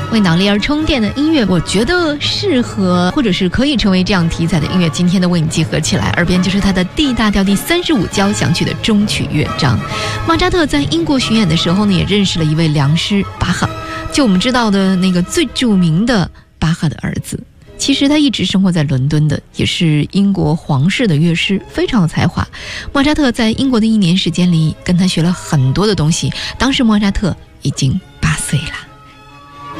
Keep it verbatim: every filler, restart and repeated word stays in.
为脑力而充电的音乐，我觉得适合或者是可以成为这样题材的音乐，今天都为你集合起来。耳边就是他的 D 大调第三十五交响曲的终曲乐章。莫扎特在英国巡演的时候呢，也认识了一位良师巴哈，就我们知道的那个最著名的巴哈的儿子。其实他一直生活在伦敦的，也是英国皇室的乐师，非常有才华。莫扎特在英国的一年时间里跟他学了很多的东西，当时莫扎特已经八岁了。